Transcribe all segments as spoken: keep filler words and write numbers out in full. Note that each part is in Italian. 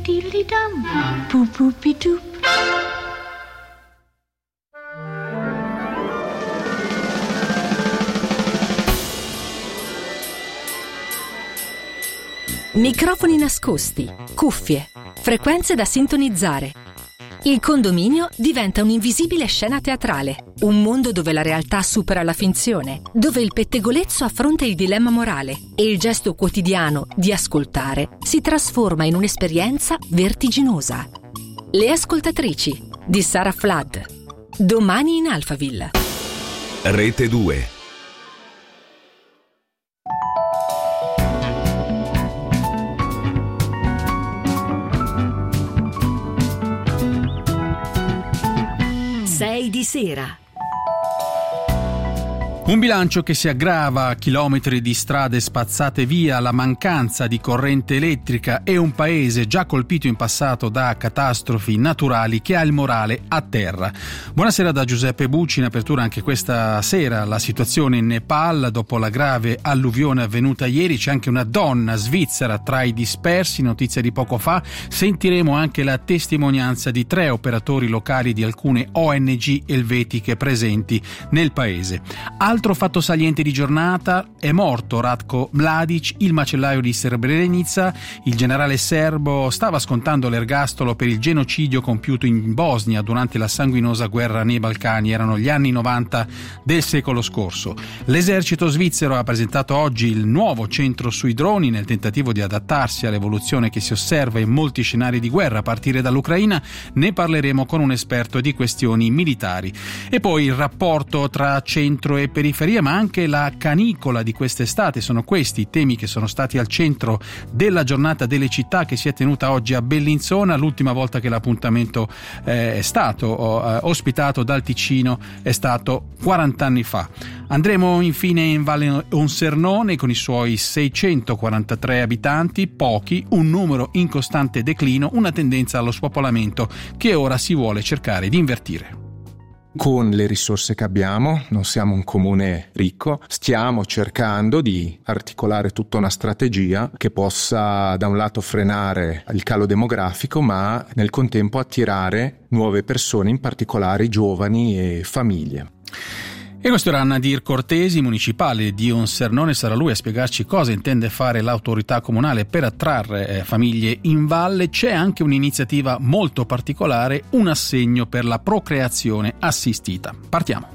diddly dum, poop poopy doop. Microfoni nascosti, cuffie, frequenze da sintonizzare. Il condominio diventa un'invisibile scena teatrale, un mondo dove la realtà supera la finzione, dove il pettegolezzo affronta il dilemma morale e il gesto quotidiano di ascoltare si trasforma in un'esperienza vertiginosa. Le ascoltatrici di Sarah Flood. Domani in Alphaville. Rete due. sei di sera. Un bilancio che si aggrava a chilometri di strade spazzate via, la mancanza di corrente elettrica e un paese già colpito in passato da catastrofi naturali che ha il morale a terra. Buonasera da Giuseppe Bucci, in apertura anche questa sera la situazione in Nepal dopo la grave alluvione avvenuta ieri. C'è anche una donna svizzera tra i dispersi, notizia di poco fa. Sentiremo anche la testimonianza di tre operatori locali di alcune O N G elvetiche presenti nel paese. Altro fatto saliente di giornata: è morto Ratko Mladic, il macellaio di Srebrenica. Il generale serbo stava scontando l'ergastolo per il genocidio compiuto in Bosnia durante la sanguinosa guerra nei Balcani. Erano gli anni novanta del secolo scorso. L'esercito svizzero ha presentato oggi il nuovo centro sui droni nel tentativo di adattarsi all'evoluzione che si osserva in molti scenari di guerra a partire dall'Ucraina. Ne parleremo con un esperto di questioni militari. E poi il rapporto tra centro e periferia, ma anche la canicola di quest'estate. Sono questi i temi che sono stati al centro della giornata delle città che si è tenuta oggi a Bellinzona. L'ultima volta che l'appuntamento eh, è stato eh, ospitato dal Ticino è stato quaranta anni fa. Andremo infine in Valle Onsernone con i suoi seicentoquarantatré abitanti, pochi, un numero in costante declino, una tendenza allo spopolamento che ora si vuole cercare di invertire. Con le risorse che abbiamo, non siamo un comune ricco, stiamo cercando di articolare tutta una strategia che possa da un lato frenare il calo demografico, ma nel contempo attirare nuove persone, in particolare giovani e famiglie. E questo era Nadir Cortesi, municipale di Onsernone. Sarà lui a spiegarci cosa intende fare l'autorità comunale per attrarre eh, famiglie in valle. C'è anche un'iniziativa molto particolare, un assegno per la procreazione assistita. Partiamo.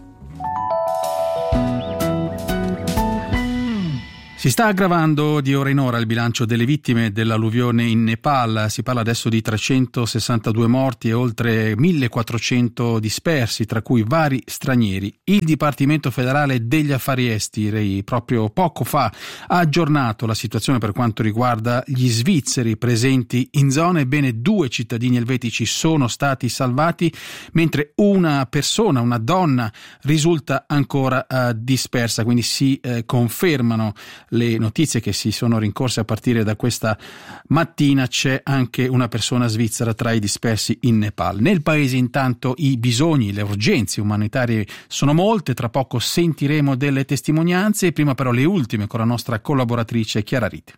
Si sta aggravando di ora in ora il bilancio delle vittime dell'alluvione in Nepal. Si parla adesso di trecentosessantadue morti e oltre millequattrocento dispersi, tra cui vari stranieri. Il Dipartimento federale degli affari esteri proprio poco fa ha aggiornato la situazione per quanto riguarda gli svizzeri presenti in zona. Ebbene, due cittadini elvetici sono stati salvati, mentre una persona, una donna, risulta ancora uh, dispersa. Quindi si uh, confermano le notizie che si sono rincorse a partire da questa mattina. C'è anche una persona svizzera tra i dispersi in Nepal. Nel paese intanto i bisogni, le urgenze umanitarie sono molte. Tra poco sentiremo delle testimonianze. Prima però le ultime con la nostra collaboratrice Chiara Riti.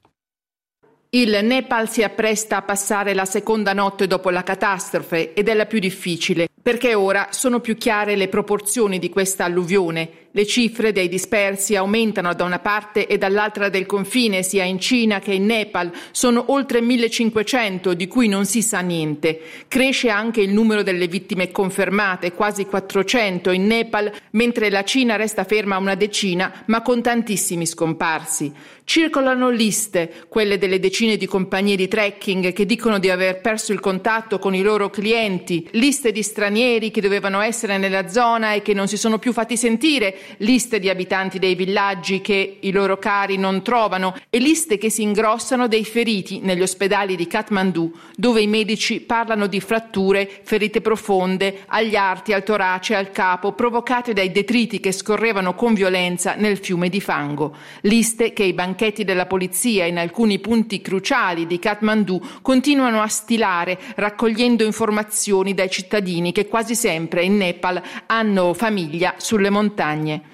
Il Nepal si appresta a passare la seconda notte dopo la catastrofe ed è la più difficile, perché ora sono più chiare le proporzioni di questa alluvione. Le cifre dei dispersi aumentano da una parte e dall'altra del confine, sia in Cina che in Nepal. Sono oltre millecinquecento, di cui non si sa niente. Cresce anche il numero delle vittime confermate, quasi quattrocento in Nepal, mentre la Cina resta ferma a una decina, ma con tantissimi scomparsi. Circolano liste, quelle delle decine di compagnie di trekking che dicono di aver perso il contatto con i loro clienti, liste di stranieri che dovevano essere nella zona e che non si sono più fatti sentire, liste di abitanti dei villaggi che i loro cari non trovano e liste che si ingrossano dei feriti negli ospedali di Kathmandu, dove i medici parlano di fratture, ferite profonde agli arti, al torace, al capo, provocate dai detriti che scorrevano con violenza nel fiume di fango. Liste che i banchetti della polizia in alcuni punti cruciali di Kathmandu continuano a stilare, raccogliendo informazioni dai cittadini che quasi sempre in Nepal hanno famiglia sulle montagne.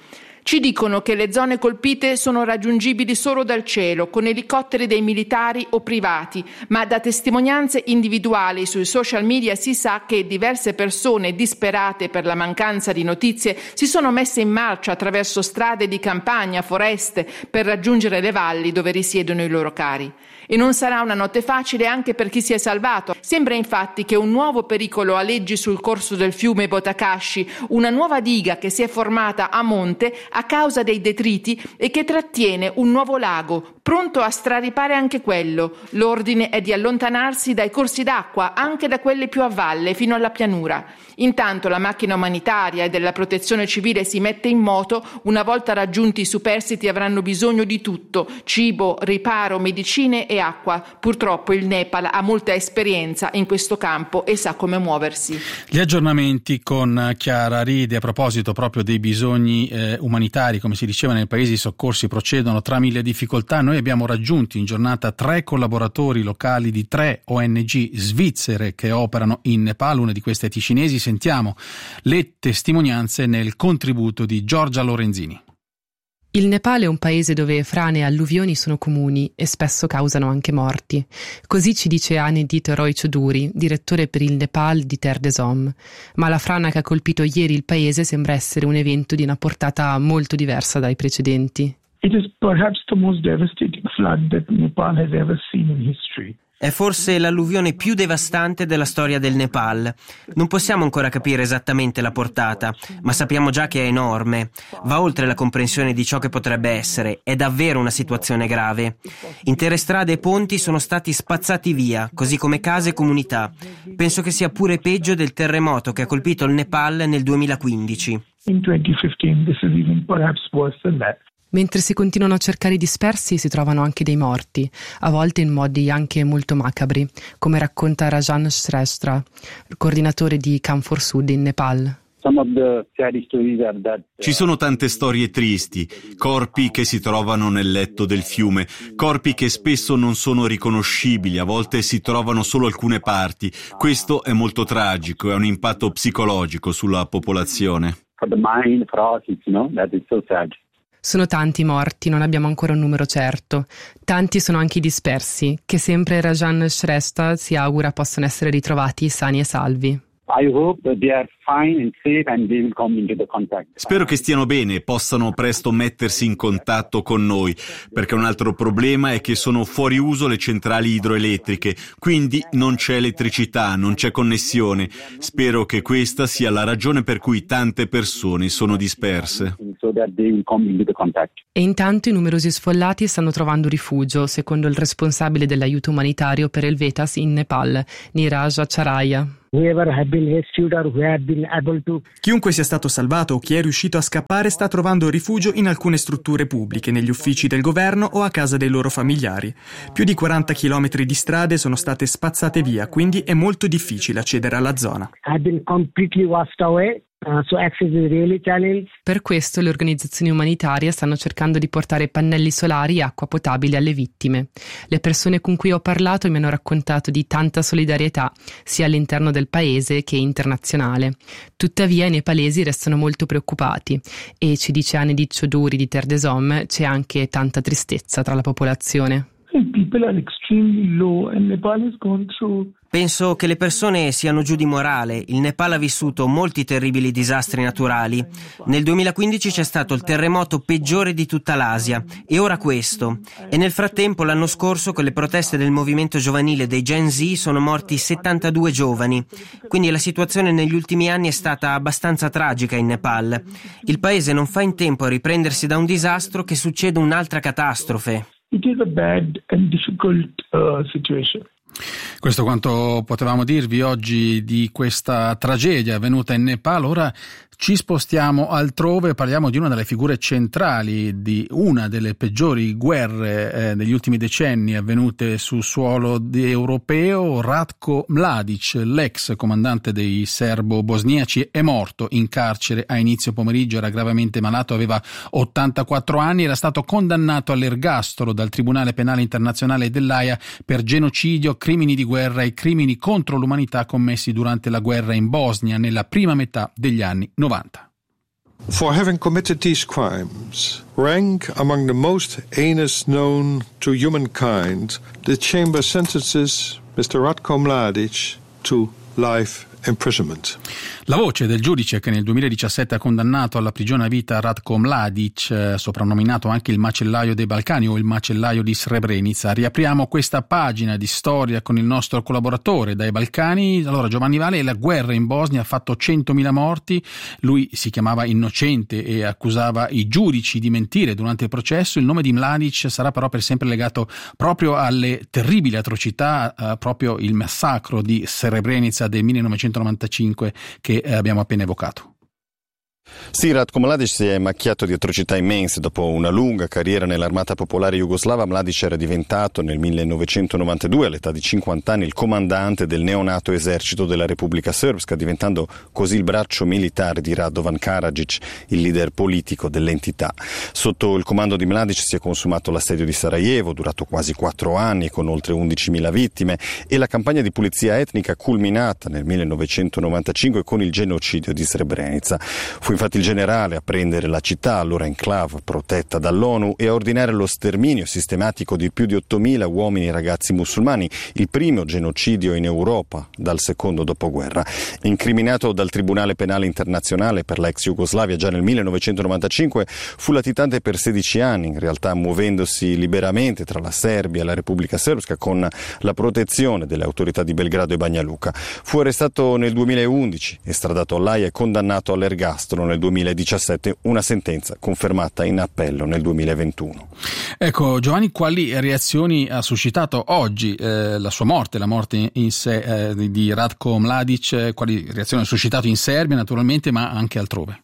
Ci dicono che le zone colpite sono raggiungibili solo dal cielo, con elicotteri dei militari o privati, ma da testimonianze individuali sui social media si sa che diverse persone disperate per la mancanza di notizie si sono messe in marcia attraverso strade di campagna, foreste, per raggiungere le valli dove risiedono i loro cari. E non sarà una notte facile anche per chi si è salvato. Sembra infatti che un nuovo pericolo aleggi sul corso del fiume Botakashi, una nuova diga che si è formata a monte a causa dei detriti e che trattiene un nuovo lago, pronto a straripare anche quello. L'ordine è di allontanarsi dai corsi d'acqua, anche da quelli più a valle, fino alla pianura. Intanto la macchina umanitaria e della protezione civile si mette in moto. Una volta raggiunti i superstiti avranno bisogno di tutto: cibo, riparo, medicine e acqua. Purtroppo il Nepal ha molta esperienza in questo campo e sa come muoversi. Gli aggiornamenti con Chiara Ride a proposito proprio dei bisogni eh, umanitari, come si diceva nel paese, i soccorsi procedono tra mille difficoltà. Noi abbiamo raggiunto in giornata tre collaboratori locali di tre O N G svizzere che operano in Nepal, una di queste ticinesi. Sentiamo le testimonianze nel contributo di Giorgia Lorenzini. Il Nepal è un paese dove frane e alluvioni sono comuni e spesso causano anche morti. Così ci dice Anedit Roy Choudhury, direttore per il Nepal di Terre des Hommes. Ma la frana che ha colpito ieri il paese sembra essere un evento di una portata molto diversa dai precedenti. It is perhaps the most devastating flood that Nepal has ever seen in history. È forse l'alluvione più devastante della storia del Nepal. Non possiamo ancora capire esattamente la portata, ma sappiamo già che è enorme. Va oltre la comprensione di ciò che potrebbe essere. È davvero una situazione grave. Intere strade e ponti sono stati spazzati via, così come case e comunità. Penso che sia pure peggio del terremoto che ha colpito il Nepal nel duemilaquindici. In duemilaquindici, this is even perhaps worse than that. Mentre si continuano a cercare i dispersi, si trovano anche dei morti, a volte in modi anche molto macabri, come racconta Rajan Shrestha, coordinatore di Camfor Sud in Nepal. Ci sono tante storie tristi, corpi che si trovano nel letto del fiume, corpi che spesso non sono riconoscibili, a volte si trovano solo alcune parti. Questo è molto tragico, è un impatto psicologico sulla popolazione. Sono tanti morti, non abbiamo ancora un numero certo. Tanti sono anche i dispersi, che sempre Rajan Shrestha si augura possano essere ritrovati sani e salvi. Spero che stiano bene e possano presto mettersi in contatto con noi, perché un altro problema è che sono fuori uso le centrali idroelettriche, quindi non c'è elettricità, non c'è connessione. Spero che questa sia la ragione per cui tante persone sono disperse. E intanto i numerosi sfollati stanno trovando rifugio, secondo il responsabile dell'aiuto umanitario per Helvetas in Nepal, Niraj Acharya. Chiunque sia stato salvato o chi è riuscito a scappare sta trovando rifugio in alcune strutture pubbliche, negli uffici del governo o a casa dei loro familiari. Più di quaranta chilometri di strade sono state spazzate via, quindi è molto difficile accedere alla zona. Per questo le organizzazioni umanitarie stanno cercando di portare pannelli solari e acqua potabile alle vittime. Le persone con cui ho parlato mi hanno raccontato di tanta solidarietà, sia all'interno del paese che internazionale. Tuttavia i nepalesi restano molto preoccupati e, ci dice Anedit Choudhury di Terre des Hommes, c'è anche tanta tristezza tra la popolazione. People are extremely low and Nepal has gone through. Penso che le persone siano giù di morale. Il Nepal ha vissuto molti terribili disastri naturali. Nel duemilaquindici c'è stato il terremoto peggiore di tutta l'Asia e ora questo. E nel frattempo l'anno scorso con le proteste del movimento giovanile dei Gen Z sono morti settantadue giovani. Quindi la situazione negli ultimi anni è stata abbastanza tragica in Nepal. Il paese non fa in tempo a riprendersi da un disastro che succede un'altra catastrofe. It is a bad and difficult uh, situation. Questo quanto potevamo dirvi oggi di questa tragedia avvenuta in Nepal. Ora ci spostiamo altrove, parliamo di una delle figure centrali di una delle peggiori guerre eh, degli ultimi decenni avvenute sul suolo europeo. Ratko Mladic, l'ex comandante dei serbo-bosniaci, è morto in carcere a inizio pomeriggio, era gravemente malato, aveva ottantaquattro anni, era stato condannato all'ergastolo dal Tribunale Penale Internazionale dell'Aia per genocidio, crimini di guerra e crimini contro l'umanità commessi durante la guerra in Bosnia nella prima metà degli anni novanta. for having committed these crimes rank among the most heinous known to humankind. The chamber sentences Mister Ratko Mladic to life imprisonment. La voce del giudice che nel duemiladiciassette ha condannato alla prigione a vita Ratko Mladic, eh, soprannominato anche il macellaio dei Balcani o il macellaio di Srebrenica. Riapriamo questa pagina di storia con il nostro collaboratore dai Balcani. Allora, Giovanni Vale, la guerra in Bosnia ha fatto centomila morti, lui si chiamava innocente e accusava i giudici di mentire durante il processo. Il nome di Mladic sarà però per sempre legato proprio alle terribili atrocità, eh, proprio il massacro di Srebrenica del millenovecentonovantacinque che abbiamo appena evocato. Sì, Ratko Mladic si è macchiato di atrocità immense. Dopo una lunga carriera nell'armata popolare jugoslava, Mladic era diventato nel millenovecentonovantadue, all'età di cinquanta anni, il comandante del neonato esercito della Repubblica Srpska, diventando così il braccio militare di Radovan Karadzic, il leader politico dell'entità. Sotto il comando di Mladic si è consumato l'assedio di Sarajevo, durato quasi quattro anni, con oltre undicimila vittime, e la campagna di pulizia etnica culminata nel millenovecentonovantacinque con il genocidio di Srebrenica. Fu infatti il generale a prendere la città, allora enclave protetta dall'ONU, e a ordinare lo sterminio sistematico di più di ottomila uomini e ragazzi musulmani, il primo genocidio in Europa dal secondo dopoguerra. Incriminato dal Tribunale Penale Internazionale per l'ex Jugoslavia già nel millenovecentonovantacinque, fu latitante per sedici anni, in realtà muovendosi liberamente tra la Serbia e la Repubblica Srpska con la protezione delle autorità di Belgrado e Banja Luka. Fu arrestato nel duemilaundici, estradato all'Aia e condannato all'ergastolo nel duemiladiciassette, una sentenza confermata in appello nel duemilaventuno. Ecco, Giovanni, quali reazioni ha suscitato oggi eh, la sua morte, la morte in sé eh, di Ratko Mladic? Quali reazioni ha suscitato in Serbia naturalmente, ma anche altrove?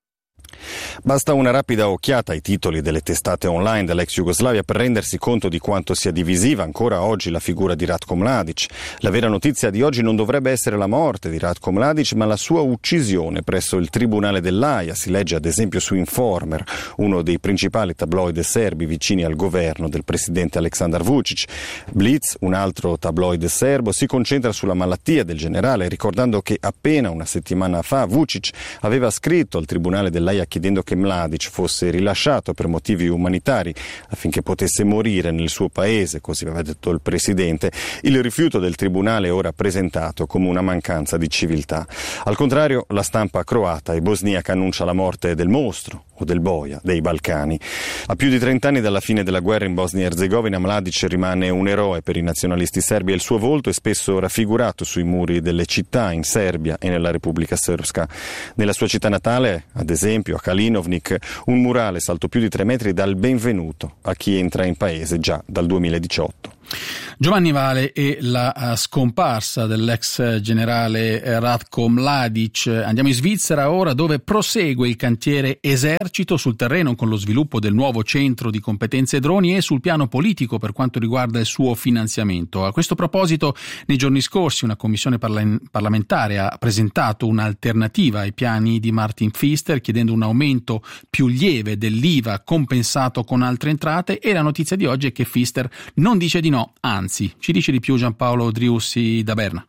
Basta una rapida occhiata ai titoli delle testate online dell'ex Jugoslavia per rendersi conto di quanto sia divisiva ancora oggi la figura di Ratko Mladic. La vera notizia di oggi non dovrebbe essere la morte di Ratko Mladic, ma la sua uccisione presso il Tribunale dell'Aia. Si legge ad esempio su Informer, uno dei principali tabloid serbi vicini al governo del presidente Aleksandar Vučić. Blitz, un altro tabloid serbo, si concentra sulla malattia del generale, ricordando che appena una settimana fa Vučić aveva scritto al Tribunale dell'Aia chiedendo che Mladic fosse rilasciato per motivi umanitari affinché potesse morire nel suo paese, così aveva detto il presidente. Il rifiuto del tribunale è ora presentato come una mancanza di civiltà. Al contrario, la stampa croata e bosniaca annuncia la morte del mostro o del boia dei Balcani. A più di trent'anni dalla fine della guerra in Bosnia e Erzegovina, Mladic rimane un eroe per i nazionalisti serbi e il suo volto è spesso raffigurato sui muri delle città in Serbia e nella Repubblica Srpska. Nella sua città natale, ad esempio a Kalinovnik, un murale salto più di tre metri dal benvenuto a chi entra in paese già dal duemiladiciotto. Giovanni Vale e la scomparsa dell'ex generale Ratko Mladic. Andiamo in Svizzera ora, dove prosegue il cantiere esercito sul terreno con lo sviluppo del nuovo centro di competenze droni e sul piano politico per quanto riguarda il suo finanziamento. A questo proposito, nei giorni scorsi una commissione parla- parlamentare ha presentato un'alternativa ai piani di Martin Pfister, chiedendo un aumento più lieve dell'I V A compensato con altre entrate, e la notizia di oggi è che Pfister non dice di no. Anzi, ci dice di più Giampaolo Driussi da Berna.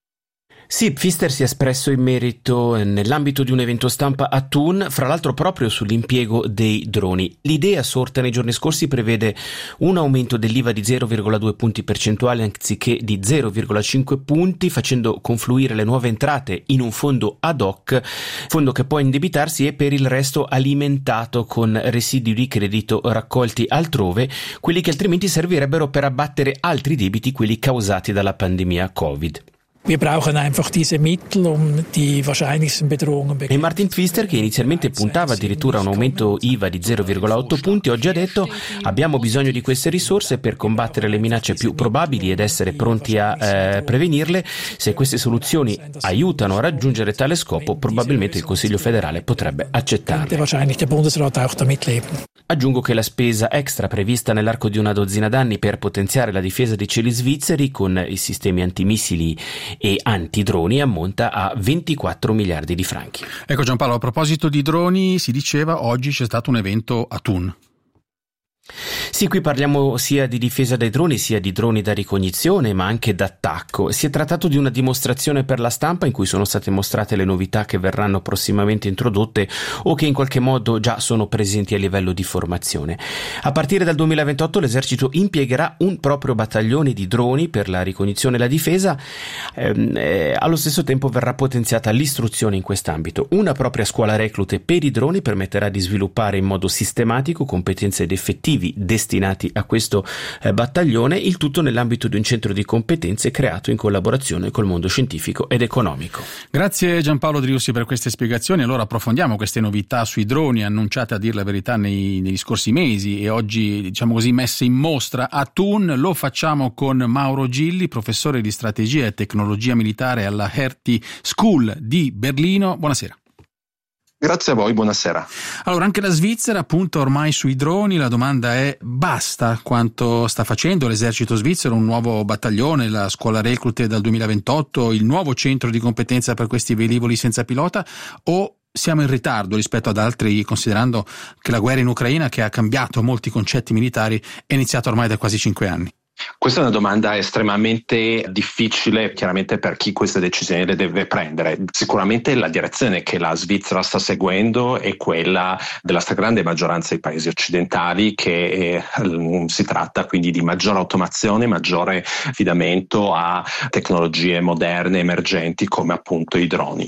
Sì, Pfister si è espresso in merito nell'ambito di un evento stampa a Thun, fra l'altro proprio sull'impiego dei droni. L'idea sorta nei giorni scorsi prevede un aumento dell'I V A di zero virgola due punti percentuali anziché di zero virgola cinque punti, facendo confluire le nuove entrate in un fondo ad hoc, fondo che può indebitarsi e per il resto alimentato con residui di credito raccolti altrove, quelli che altrimenti servirebbero per abbattere altri debiti, quelli causati dalla pandemia Covid. Wir brauchen einfach diese Mittel, um die wahrscheinlichsten Bedrohungen E Martin Pfister, che inizialmente puntava addirittura a un aumento I V A di zero virgola otto punti, oggi ha detto: abbiamo bisogno di queste risorse per combattere le minacce più probabili ed essere pronti a eh, prevenirle. Se queste soluzioni aiutano a raggiungere tale scopo, probabilmente il Consiglio federale potrebbe accettarle. Aggiungo che la spesa extra prevista nell'arco di una dozzina d'anni per potenziare la difesa dei cieli svizzeri con i sistemi antimissili e antidroni ammonta a ventiquattro miliardi di franchi. Ecco Giampaolo, a proposito di droni, si diceva oggi c'è stato un evento a Thun. Sì, qui parliamo sia di difesa dai droni, sia di droni da ricognizione, ma anche d'attacco. Si è trattato di una dimostrazione per la stampa in cui sono state mostrate le novità che verranno prossimamente introdotte o che in qualche modo già sono presenti a livello di formazione. A partire dal duemilaventotto l'esercito impiegherà un proprio battaglione di droni per la ricognizione e la difesa. Ehm, eh, allo stesso tempo verrà potenziata l'istruzione in quest'ambito. Una propria scuola reclute per i droni permetterà di sviluppare in modo sistematico competenze ed effettivi destinati a questo eh, battaglione, il tutto nell'ambito di un centro di competenze creato in collaborazione col mondo scientifico ed economico. Grazie Giampaolo Driussi per queste spiegazioni. Allora approfondiamo queste novità sui droni annunciate, a dir la verità, nei, negli scorsi mesi e oggi, diciamo così, messe in mostra a Thun. Lo facciamo con Mauro Gilli, professore di strategia e tecnologia militare alla Hertie School di Berlino. Buonasera. Grazie a voi, buonasera. Allora, anche la Svizzera punta ormai sui droni. La domanda è: basta quanto sta facendo l'esercito svizzero? Un nuovo battaglione, la scuola reclute dal duemilaventotto, il nuovo centro di competenza per questi velivoli senza pilota, o siamo in ritardo rispetto ad altri, considerando che la guerra in Ucraina, che ha cambiato molti concetti militari, è iniziata ormai da quasi cinque anni? Questa è una domanda estremamente difficile, chiaramente, per chi queste decisioni le deve prendere. Sicuramente la direzione che la Svizzera sta seguendo è quella della stragrande maggioranza dei paesi occidentali, che eh, si tratta quindi di maggiore automazione, maggiore affidamento a tecnologie moderne, emergenti, come appunto i droni.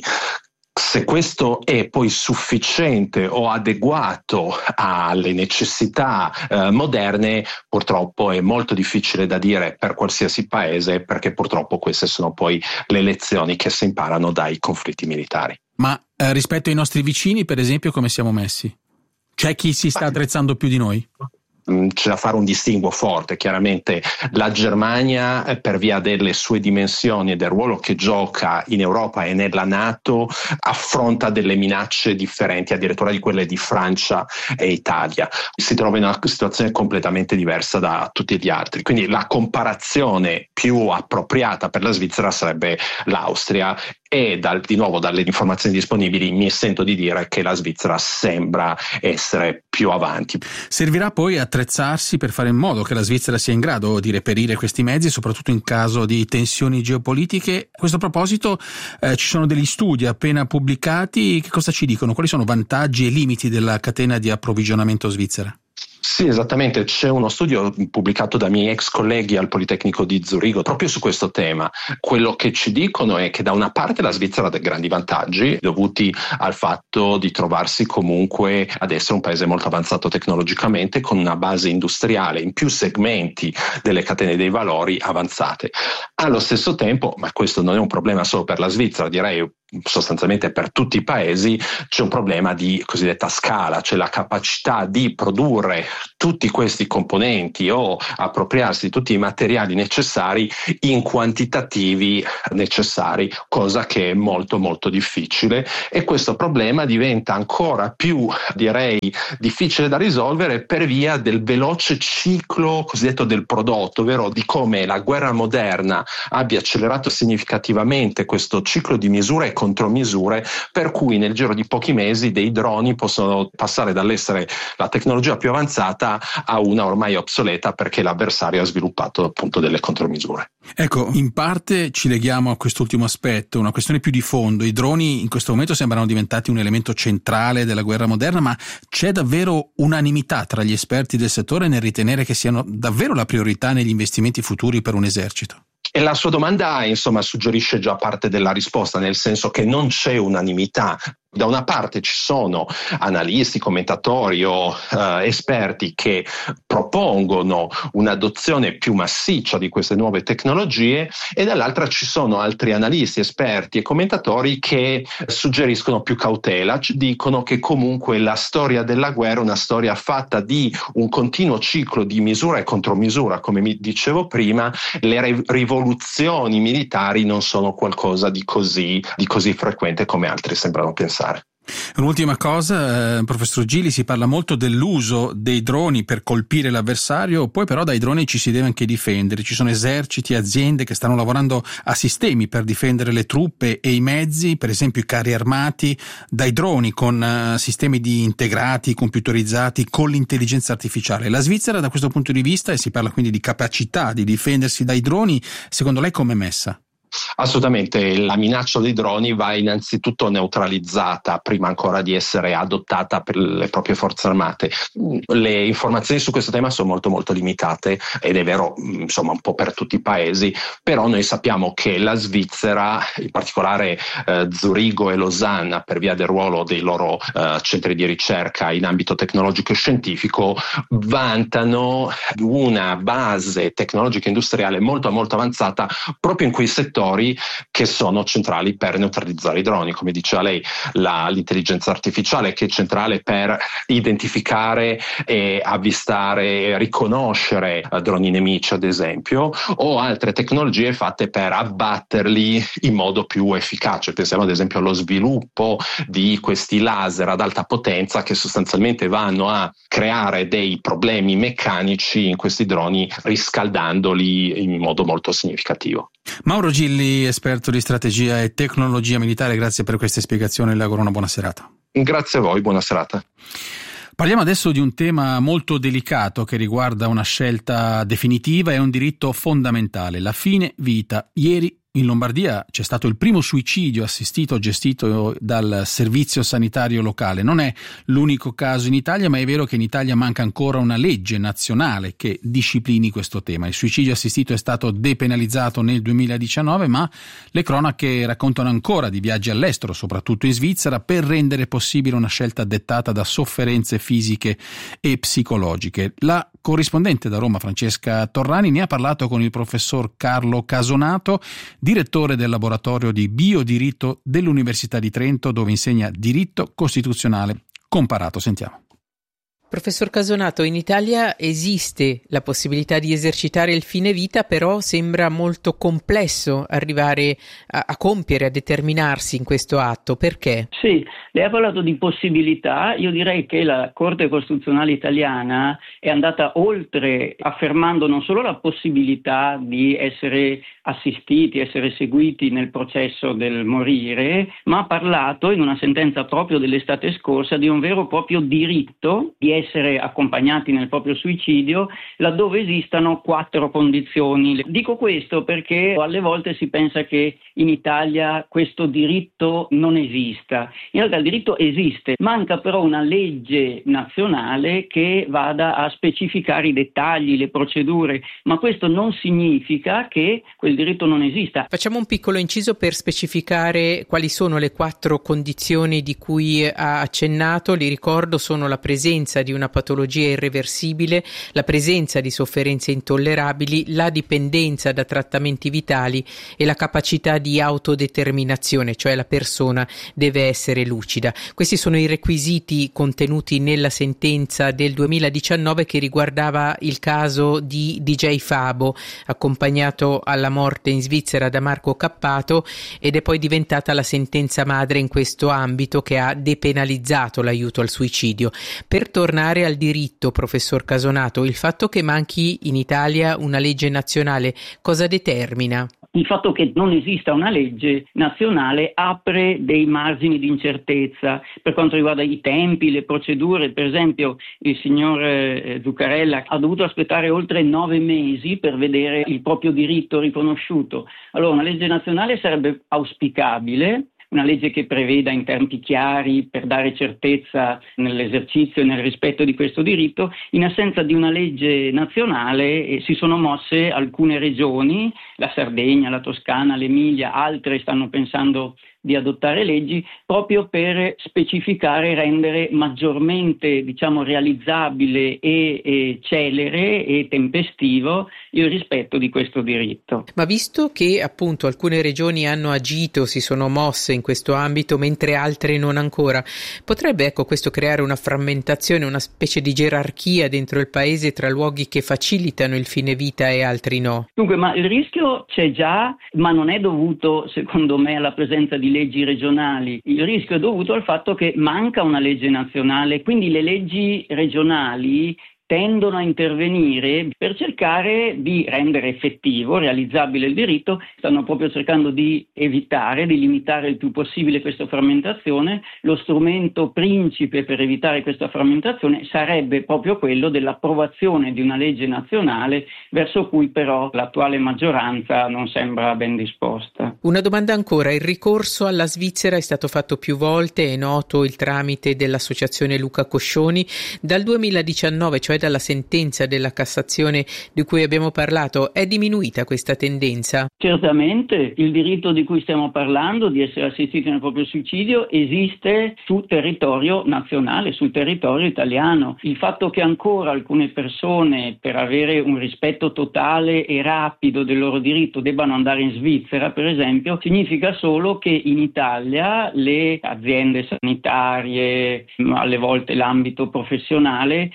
Se questo è poi sufficiente o adeguato alle necessità eh, moderne, purtroppo è molto difficile da dire per qualsiasi paese, perché purtroppo queste sono poi le lezioni che si imparano dai conflitti militari. Ma eh, rispetto ai nostri vicini, per esempio, come siamo messi? C'è chi si sta attrezzando più di noi? C'è da fare un distinguo forte. Chiaramente la Germania, per via delle sue dimensioni e del ruolo che gioca in Europa e nella NATO, affronta delle minacce differenti addirittura di quelle di Francia e Italia. Si trova in una situazione completamente diversa da tutti gli altri, quindi la comparazione più appropriata per la Svizzera sarebbe l'Austria, e dal, di nuovo dalle informazioni disponibili mi sento di dire che la Svizzera sembra essere più avanti. Servirà poi attrezzarsi per fare in modo che la Svizzera sia in grado di reperire questi mezzi, soprattutto in caso di tensioni geopolitiche. A questo proposito eh, ci sono degli studi appena pubblicati. Che cosa ci dicono? Quali sono vantaggi e limiti della catena di approvvigionamento svizzera? Sì, esattamente, c'è uno studio pubblicato da miei ex colleghi al Politecnico di Zurigo proprio su questo tema. Quello che ci dicono è che da una parte la Svizzera ha dei grandi vantaggi dovuti al fatto di trovarsi comunque ad essere un paese molto avanzato tecnologicamente, con una base industriale in più segmenti delle catene dei valori avanzate. Allo stesso tempo, ma questo non è un problema solo per la Svizzera, direi sostanzialmente per tutti i paesi, c'è un problema di cosiddetta scala, cioè la capacità di produrre tutti questi componenti o appropriarsi di tutti i materiali necessari in quantitativi necessari, cosa che è molto molto difficile, e questo problema diventa ancora più, direi, difficile da risolvere per via del veloce ciclo cosiddetto del prodotto, ovvero di come la guerra moderna abbia accelerato significativamente questo ciclo di misure e contromisure, per cui nel giro di pochi mesi dei droni possono passare dall'essere la tecnologia più avanzata a una ormai obsoleta, perché l'avversario ha sviluppato appunto delle contromisure. Ecco, in parte ci leghiamo a quest'ultimo aspetto, una questione più di fondo. I droni in questo momento sembrano diventati un elemento centrale della guerra moderna, ma c'è davvero unanimità tra gli esperti del settore nel ritenere che siano davvero la priorità negli investimenti futuri per un esercito? E la sua domanda, insomma, suggerisce già parte della risposta, nel senso che non c'è unanimità. Da una parte ci sono analisti, commentatori o eh, esperti che propongono un'adozione più massiccia di queste nuove tecnologie, e dall'altra ci sono altri analisti, esperti e commentatori che suggeriscono più cautela, dicono che comunque la storia della guerra è una storia fatta di un continuo ciclo di misura e contromisura, come mi dicevo prima. Le re- rivoluzioni militari non sono qualcosa di così, di così frequente come altri sembrano pensare. Un'ultima cosa, eh, professor Gili, si parla molto dell'uso dei droni per colpire l'avversario, poi però dai droni ci si deve anche difendere. Ci sono eserciti e aziende che stanno lavorando a sistemi per difendere le truppe e i mezzi, per esempio i carri armati, dai droni con uh, sistemi di integrati, computerizzati, con l'intelligenza artificiale. La Svizzera da questo punto di vista, e si parla quindi di capacità di difendersi dai droni, secondo lei com'è messa? Assolutamente, la minaccia dei droni va innanzitutto neutralizzata prima ancora di essere adottata per le proprie forze armate. Le informazioni su questo tema sono molto molto limitate ed è vero insomma un po' per tutti i paesi, però noi sappiamo che la Svizzera, in particolare eh, Zurigo e Losanna, per via del ruolo dei loro eh, centri di ricerca in ambito tecnologico e scientifico, vantano una base tecnologica industriale molto molto avanzata proprio in quei settori che sono centrali per neutralizzare i droni. Come diceva lei, la, l'intelligenza artificiale, che è centrale per identificare e avvistare e riconoscere droni nemici, ad esempio, o altre tecnologie fatte per abbatterli in modo più efficace. Pensiamo ad esempio allo sviluppo di questi laser ad alta potenza che sostanzialmente vanno a creare dei problemi meccanici in questi droni, riscaldandoli in modo molto significativo. Mauro Gilli, esperto di strategia e tecnologia militare, grazie per queste spiegazioni, le auguro una buona serata. Grazie a voi, buona serata. Parliamo adesso di un tema molto delicato che riguarda una scelta definitiva e un diritto fondamentale, la fine vita. Ieri in Lombardia c'è stato il primo suicidio assistito gestito dal servizio sanitario locale. Non è l'unico caso in Italia, ma è vero che in Italia manca ancora una legge nazionale che disciplini questo tema. Il suicidio assistito è stato depenalizzato nel duemiladiciannove, ma le cronache raccontano ancora di viaggi all'estero, soprattutto in Svizzera, per rendere possibile una scelta dettata da sofferenze fisiche e psicologiche. La corrispondente da Roma, Francesca Torrani, ne ha parlato con il professor Carlo Casonato, direttore del laboratorio di biodiritto dell'Università di Trento, dove insegna diritto costituzionale comparato. Sentiamo. Professor Casonato, in Italia esiste la possibilità di esercitare il fine vita, però sembra molto complesso arrivare a, a compiere, a determinarsi in questo atto. Perché? Sì, lei ha parlato di possibilità. Io direi che la Corte Costituzionale italiana è andata oltre, affermando non solo la possibilità di essere assistiti, essere seguiti nel processo del morire, ma ha parlato in una sentenza proprio dell'estate scorsa di un vero e proprio diritto di essere accompagnati nel proprio suicidio, laddove esistano quattro condizioni. Dico questo perché alle volte si pensa che in Italia questo diritto non esista. In realtà il diritto esiste, manca però una legge nazionale che vada a specificare i dettagli, le procedure, ma questo non significa che quel diritto non esista. Facciamo un piccolo inciso per specificare quali sono le quattro condizioni di cui ha accennato. Li ricordo: sono la presenza di una patologia irreversibile, la presenza di sofferenze intollerabili, la dipendenza da trattamenti vitali e la capacità di autodeterminazione, cioè la persona deve essere lucida. Questi sono i requisiti contenuti nella sentenza del duemiladiciannove che riguardava il caso di D J Fabo, accompagnato alla morte in Svizzera da Marco Cappato, ed è poi diventata la sentenza madre in questo ambito che ha depenalizzato l'aiuto al suicidio. Per tornare al diritto, professor Casonato, il fatto che manchi in Italia una legge nazionale cosa determina? Il fatto che non esista una legge nazionale apre dei margini di incertezza per quanto riguarda i tempi, le procedure. Per esempio, il signor eh, Zuccarella ha dovuto aspettare oltre nove mesi per vedere il proprio diritto riconosciuto. Allora, una legge nazionale sarebbe auspicabile, una legge che preveda in tempi chiari per dare certezza nell'esercizio e nel rispetto di questo diritto. In assenza di una legge nazionale eh, si sono mosse alcune regioni, la Sardegna, la Toscana, l'Emilia, altre stanno pensando di adottare leggi proprio per specificare e rendere maggiormente, diciamo, realizzabile e, e celere e tempestivo il rispetto di questo diritto. Ma visto che appunto alcune regioni hanno agito, si sono mosse in questo ambito, mentre altre non ancora, potrebbe ecco questo creare una frammentazione, una specie di gerarchia dentro il paese tra luoghi che facilitano il fine vita e altri no? Dunque, ma il rischio c'è già, ma non è dovuto secondo me alla presenza di leggi regionali. Il rischio è dovuto al fatto che manca una legge nazionale, quindi le leggi regionali tendono a intervenire per cercare di rendere effettivo, realizzabile il diritto, stanno proprio cercando di evitare, di limitare il più possibile questa frammentazione. Lo strumento principe per evitare questa frammentazione sarebbe proprio quello dell'approvazione di una legge nazionale, verso cui però l'attuale maggioranza non sembra ben disposta. Una domanda ancora, il ricorso alla Svizzera è stato fatto più volte, è noto il tramite dell'associazione Luca Coscioni. Dal duemiladiciannove, cioè dalla sentenza della Cassazione di cui abbiamo parlato, è diminuita questa tendenza? Certamente il diritto di cui stiamo parlando, di essere assistiti nel proprio suicidio, esiste sul territorio nazionale, sul territorio italiano. Il fatto che ancora alcune persone, per avere un rispetto totale e rapido del loro diritto, debbano andare in Svizzera, per esempio, significa solo che in Italia le aziende sanitarie, alle volte l'ambito professionale,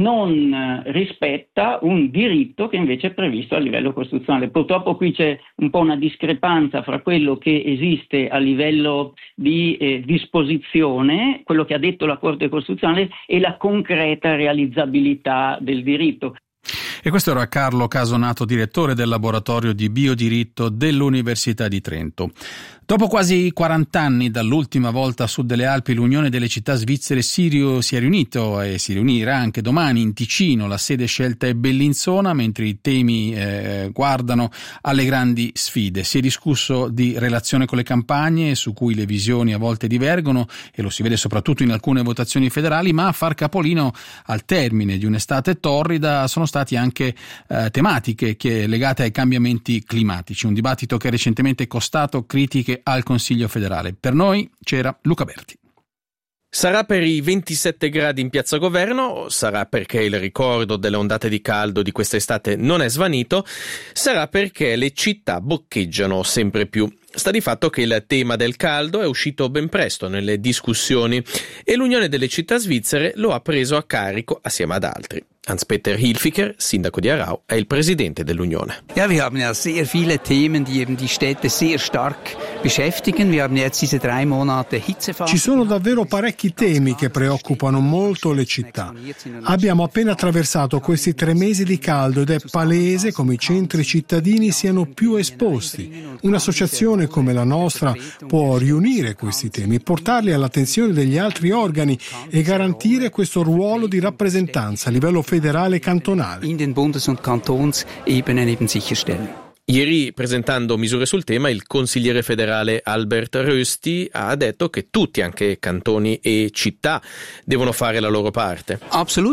non rispetta un diritto che invece è previsto a livello costituzionale. Purtroppo qui c'è un po' una discrepanza fra quello che esiste a livello di eh, disposizione, quello che ha detto la Corte Costituzionale, e la concreta realizzabilità del diritto. E questo era Carlo Casonato, direttore del laboratorio di biodiritto dell'Università di Trento. Dopo quasi quaranta anni dall'ultima volta a sud delle Alpi, l'Unione delle città svizzere Sirio si è riunito e si riunirà anche domani in Ticino. La sede scelta è Bellinzona, mentre i temi eh, guardano alle grandi sfide. Si è discusso di relazione con le campagne, su cui le visioni a volte divergono, e lo si vede soprattutto in alcune votazioni federali, ma a far capolino al termine di un'estate torrida sono stati anche eh, tematiche che legate ai cambiamenti climatici, un dibattito che recentemente è costato critiche al Consiglio federale. Per noi c'era Luca Berti. Sarà per i ventisette gradi in Piazza Governo, sarà perché il ricordo delle ondate di caldo di quest'estate non è svanito, sarà perché le città boccheggiano sempre più. Sta di fatto che il tema del caldo è uscito ben presto nelle discussioni e l'Unione delle città svizzere lo ha preso a carico assieme ad altri. Hans-Peter Hilfiger, sindaco di Aarau, è il presidente dell'Unione. Ja, wir haben ja sehr viele Themen, die eben die Städte sehr stark beschäftigen. Wir haben jetzt diese drei Monate Hitzephase. Ci sono davvero parecchi temi che preoccupano molto le città. Abbiamo appena attraversato questi tre mesi di caldo ed è palese come i centri cittadini siano più esposti. Un'associazione come la nostra può riunire questi temi, portarli all'attenzione degli altri organi e garantire questo ruolo di rappresentanza a livello federale e cantonale. In den Bundes- und Kantonsebenen eben sicherstellen. Ieri, presentando misure sul tema, il consigliere federale Albert Rösti ha detto che tutti, anche cantoni e città, devono fare la loro parte.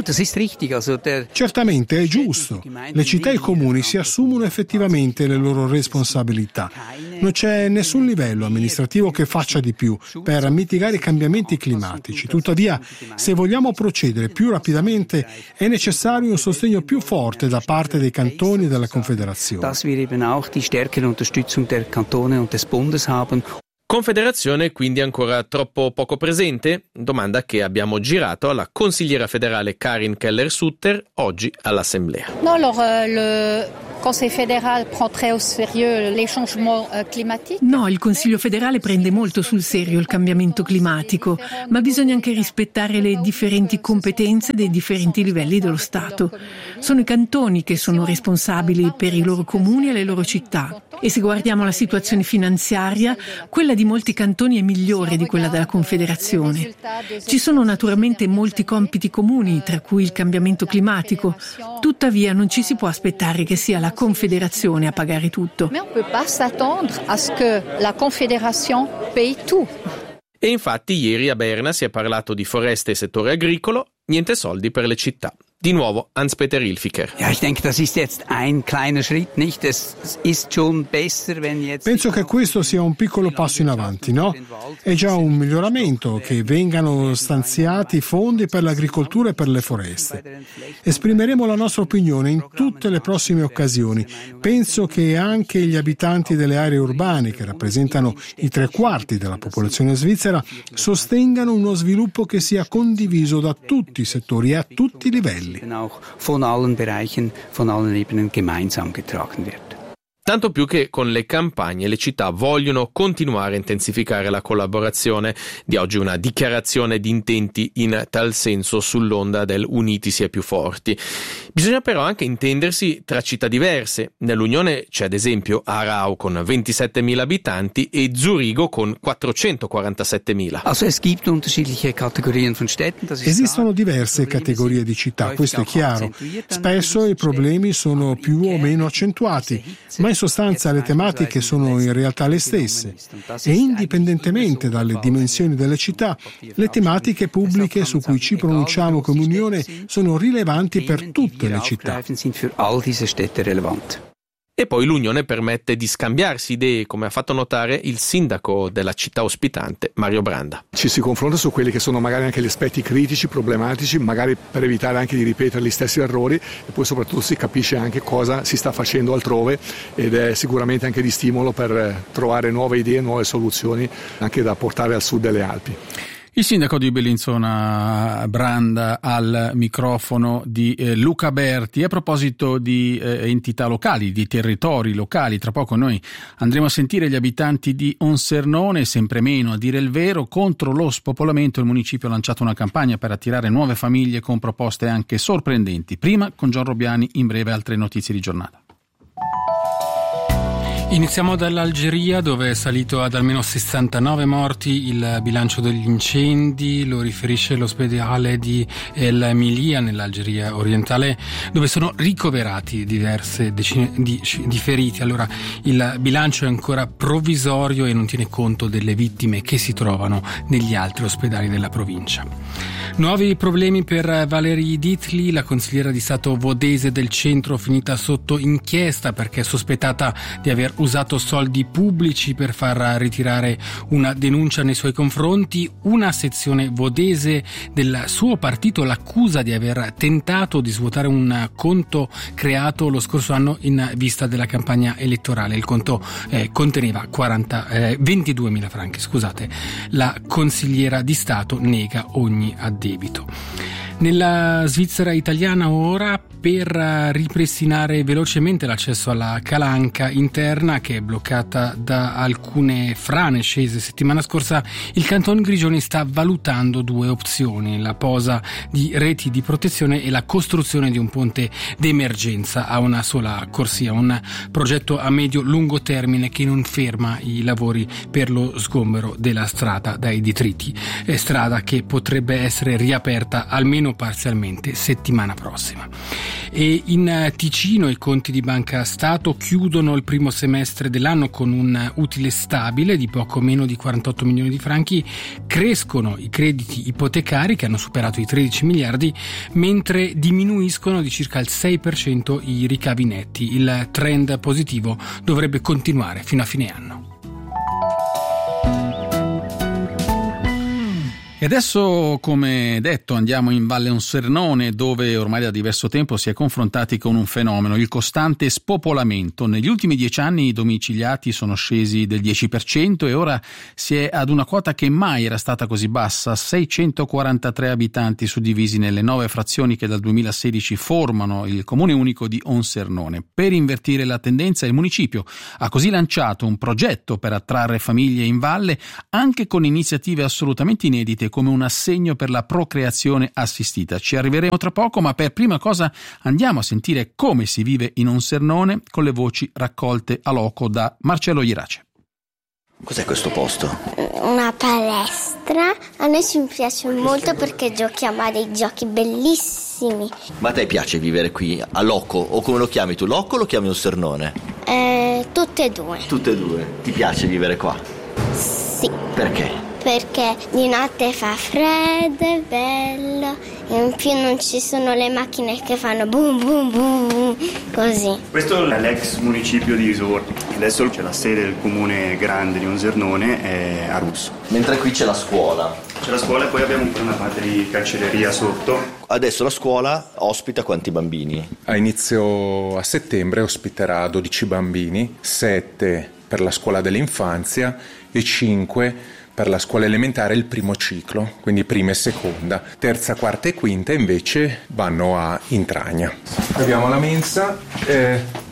Certamente, è giusto. Le città e i comuni si assumono effettivamente le loro responsabilità. Non c'è nessun livello amministrativo che faccia di più per mitigare i cambiamenti climatici. Tuttavia, se vogliamo procedere più rapidamente, è necessario un sostegno più forte da parte dei cantoni e della Confederazione. Auch die stärkere Unterstützung der Kantone und des Bundes haben. Confederazione quindi ancora troppo poco presente? Domanda che abbiamo girato alla consigliera federale Karin Keller-Sutter oggi all'Assemblea. No, alors, euh, le... Conseil fédéral prend très au sérieux les changements climatiques. No, il Consiglio federale prende molto sul serio il cambiamento climatico, ma bisogna anche rispettare le differenti competenze dei differenti livelli dello Stato. Sono i cantoni che sono responsabili per i loro comuni e le loro città. E se guardiamo la situazione finanziaria, quella di molti cantoni è migliore di quella della Confederazione. Ci sono naturalmente molti compiti comuni, tra cui il cambiamento climatico. Tuttavia non ci si può aspettare che sia la Confederazione a pagare tutto. Mais on peut pas s'attendre à ce que la Confédération paye tout. E infatti ieri a Berna si è parlato di foreste e settore agricolo, niente soldi per le città. Di nuovo Hans-Peter Hilfiger. Ja, ich denke, das ist jetzt ein kleiner Schritt, nicht? Es ist schon besser, wenn jetzt. Penso che questo sia un piccolo passo in avanti, no? È già un miglioramento che vengano stanziati fondi per l'agricoltura e per le foreste. Esprimeremo la nostra opinione in tutte le prossime occasioni. Penso che anche gli abitanti delle aree urbane, che rappresentano i tre quarti della popolazione svizzera, sostengano uno sviluppo che sia condiviso da tutti i settori e a tutti i livelli. Auch von allen Bereichen, von allen Ebenen gemeinsam getragen wird. Tanto più che con le campagne le città vogliono continuare a intensificare la collaborazione. Di oggi una dichiarazione di intenti in tal senso sull'onda del uniti si è più forti. Bisogna però anche intendersi tra città diverse. Nell'Unione c'è ad esempio Aarau con ventisettemila abitanti e Zurigo con quattrocentoquarantasettemila. Esistono diverse categorie di città, questo è chiaro. Spesso i problemi sono più o meno accentuati, ma in sostanza le tematiche sono in realtà le stesse. E indipendentemente dalle dimensioni delle città, le tematiche pubbliche su cui ci pronunciamo come Unione sono rilevanti per tutte le città. E poi l'Unione permette di scambiarsi idee, come ha fatto notare il sindaco della città ospitante, Mario Branda. Ci si confronta su quelli che sono magari anche gli aspetti critici, problematici, magari per evitare anche di ripetere gli stessi errori, e poi soprattutto si capisce anche cosa si sta facendo altrove, ed è sicuramente anche di stimolo per trovare nuove idee, nuove soluzioni anche da portare al sud delle Alpi. Il sindaco di Bellinzona, Branda, al microfono di eh, Luca Berti. A proposito di eh, entità locali, di territori locali, tra poco noi andremo a sentire gli abitanti di Onsernone, sempre meno a dire il vero. Contro lo spopolamento il municipio ha lanciato una campagna per attirare nuove famiglie con proposte anche sorprendenti. Prima con Gian Robiani, in breve altre notizie di giornata. Iniziamo dall'Algeria, dove è salito ad almeno sessantanove morti il bilancio degli incendi. Lo riferisce l'ospedale di El Milia nell'Algeria orientale, dove sono ricoverati diverse decine di, di feriti. Allora il bilancio è ancora provvisorio e non tiene conto delle vittime che si trovano negli altri ospedali della provincia. Nuovi problemi per Valérie Ditli, la consigliera di Stato vodese del centro, finita sotto inchiesta perché è sospettata di aver usato soldi pubblici per far ritirare una denuncia nei suoi confronti. Una sezione vodese del suo partito l'accusa di aver tentato di svuotare un conto creato lo scorso anno in vista della campagna elettorale. Il conto eh, conteneva quaranta, eh, ventiduemila franchi. Scusate. La consigliera di Stato nega ogni addebito. Nella Svizzera italiana ora, per ripristinare velocemente l'accesso alla calanca interna che è bloccata da alcune frane scese settimana scorsa, il Canton Grigioni sta valutando due opzioni: la posa di reti di protezione e la costruzione di un ponte d'emergenza a una sola corsia, un progetto a medio-lungo termine che non ferma i lavori per lo sgombero della strada dai detriti, strada che potrebbe essere riaperta almeno parzialmente settimana prossima. E in Ticino i conti di Banca Stato chiudono il primo semestre dell'anno con un utile stabile di poco meno di quarantotto milioni di franchi. Crescono i crediti ipotecari che hanno superato i tredici miliardi, mentre diminuiscono di circa il sei per cento i ricavi netti. Il trend positivo dovrebbe continuare fino a fine anno. E adesso, come detto, andiamo in Valle Onsernone, dove ormai da diverso tempo si è confrontati con un fenomeno, il costante spopolamento. Negli ultimi dieci anni i domiciliati sono scesi del dieci per cento e ora si è ad una quota che mai era stata così bassa, seicentoquarantatré abitanti suddivisi nelle nove frazioni che dal duemilasedici formano il comune unico di Onsernone. Per invertire la tendenza il municipio ha così lanciato un progetto per attrarre famiglie in valle, anche con iniziative assolutamente inedite come un assegno per la procreazione assistita. Ci arriveremo tra poco, ma per prima cosa andiamo a sentire come si vive in Onsernone con le voci raccolte a loco da Marcello Irace. Cos'è questo posto? Una palestra. A noi ci piace molto perché giochiamo a dei giochi bellissimi. Ma a te piace vivere qui a Loco, o come lo chiami tu, Loco o lo chiami Onsernone? Eh, tutte e due. Tutte e due. Ti piace vivere qua? Sì. Perché? Perché di notte fa freddo, è bello, e in più non ci sono le macchine che fanno boom boom boom boom, così. Questo è l'ex municipio di Isor, adesso c'è la sede del comune grande di Onsernone, è a Russo. Mentre qui c'è la scuola. C'è la scuola e poi abbiamo una parte di cancelleria sotto. Adesso la scuola ospita quanti bambini? A inizio a settembre ospiterà dodici bambini, sette per la scuola dell'infanzia e cinque per la scuola elementare il primo ciclo, quindi prima e seconda. Terza, quarta e quinta invece vanno a Intragna. Abbiamo la mensa, eh,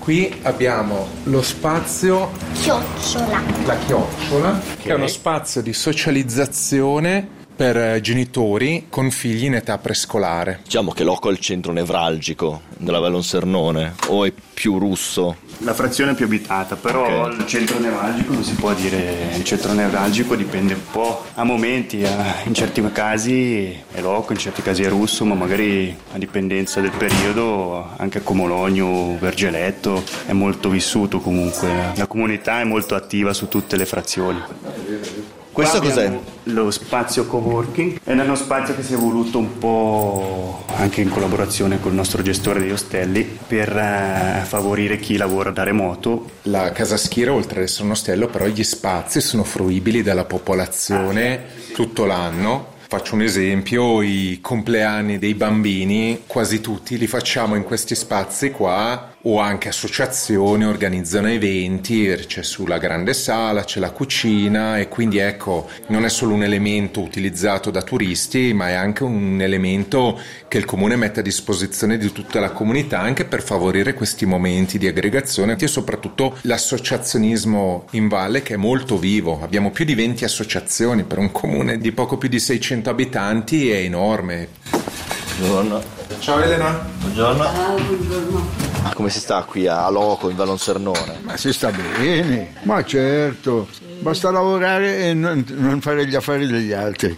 Qui abbiamo lo spazio Chiocciola. La chiocciola, okay, che è uno spazio di socializzazione per genitori con figli in età prescolare. Diciamo che Loco è il centro nevralgico della Valle Onsernone, o è più Russo? La frazione è più abitata, però okay, il centro nevralgico non si può dire il centro nevralgico, dipende un po' a momenti, a, in certi casi è Loco, in certi casi è Russo, ma magari a dipendenza del periodo anche Comologno, Vergeletto è molto vissuto comunque, la comunità è molto attiva su tutte le frazioni. Questo cos'è? Lo spazio coworking è uno spazio che si è evoluto un po' anche in collaborazione con il nostro gestore degli ostelli per uh, favorire chi lavora da remoto. La Casa Schira, oltre ad essere un ostello, però gli spazi sono fruibili dalla popolazione tutto l'anno. Faccio un esempio, i compleanni dei bambini, quasi tutti li facciamo in questi spazi qua, o anche associazioni organizzano eventi, c'è sulla grande sala, c'è la cucina, e quindi ecco, non è solo un elemento utilizzato da turisti, ma è anche un elemento che il comune mette a disposizione di tutta la comunità, anche per favorire questi momenti di aggregazione e soprattutto l'associazionismo in valle, che è molto vivo. Abbiamo più di venti associazioni, per un comune di poco più di seicento abitanti è enorme. Buongiorno. Ciao Elena. Buongiorno. Ciao, buongiorno. Come si sta qui a Loco, in Valle Onsernone? Ma si sta bene, ma certo, basta lavorare e non, non fare gli affari degli altri.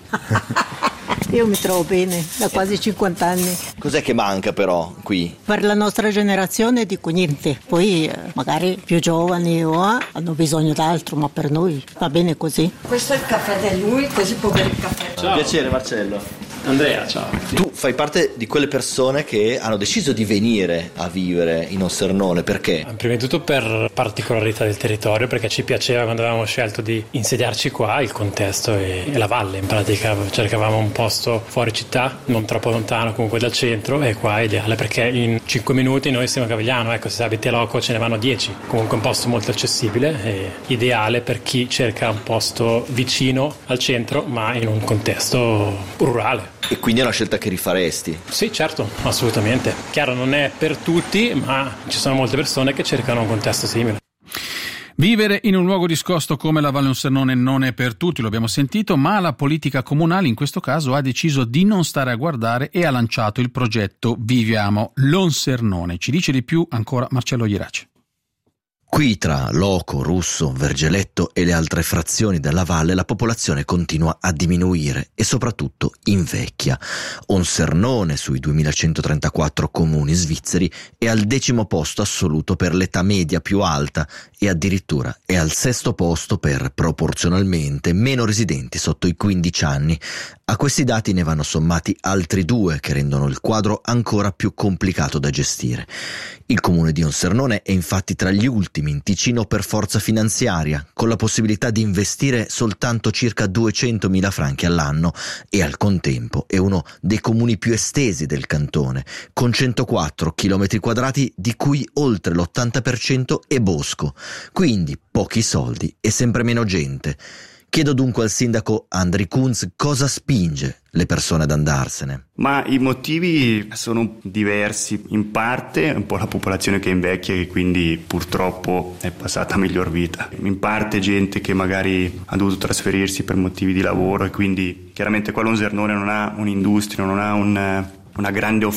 Io mi trovo bene, da quasi cinquanta anni. Cos'è che manca però qui? Per la nostra generazione dico niente, poi eh, magari più giovani o ah, hanno bisogno d'altro, ma per noi va bene così. Questo è il caffè di lui, così può bere il caffè. Ciao. Piacere Marcello. Andrea, ciao. Tu fai parte di quelle persone che hanno deciso di venire a vivere in Onsernone, perché? Prima di tutto per particolarità del territorio, perché ci piaceva quando avevamo scelto di insediarci qua, il contesto e, e la valle. In pratica cercavamo un posto fuori città, non troppo lontano comunque dal centro, e qua è ideale perché in cinque minuti noi siamo a Gavigliano, ecco, se abiti a Loco ce ne vanno dieci. Comunque un posto molto accessibile e ideale per chi cerca un posto vicino al centro ma in un contesto rurale. E quindi è una scelta che rifaresti? Sì, certo, assolutamente. Chiaro, non è per tutti, ma ci sono molte persone che cercano un contesto simile. Vivere in un luogo discosto come la Valle Onsernone non è per tutti, lo abbiamo sentito, ma la politica comunale in questo caso ha deciso di non stare a guardare e ha lanciato il progetto Viviamo l'Onsernone. Ci dice di più ancora Marcello Ieraci. Qui tra Loco, Russo, Vergeletto e le altre frazioni della valle la popolazione continua a diminuire e soprattutto invecchia. Onsernone, sui duemilacentotrentaquattro comuni svizzeri, è al decimo posto assoluto per l'età media più alta e addirittura è al sesto posto per proporzionalmente meno residenti sotto i quindici anni. A questi dati ne vanno sommati altri due che rendono il quadro ancora più complicato da gestire. Il comune di Onsernone è infatti tra gli ultimi in Ticino per forza finanziaria, con la possibilità di investire soltanto circa duecentomila franchi all'anno, e al contempo è uno dei comuni più estesi del cantone, con centoquattro chilometri quadrati di cui oltre l'ottanta per cento è bosco, quindi pochi soldi e sempre meno gente. Chiedo dunque al sindaco Andri Kunz cosa spinge le persone ad andarsene. Ma i motivi sono diversi, in parte un po' la popolazione che invecchia e quindi purtroppo è passata a miglior vita, in parte gente che magari ha dovuto trasferirsi per motivi di lavoro e quindi chiaramente qua l'Onsernone non ha un'industria, non ha un, una grande offerta